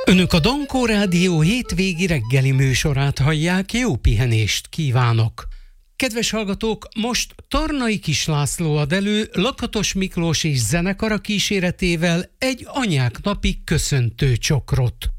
Önök a Dankó Rádió hétvégi reggeli műsorát hallják, jó pihenést kívánok! Kedves hallgatók, most Tarnai Kis László ad elő Lakatos Miklós és zenekara kíséretével egy anyák napi köszöntő csokrot.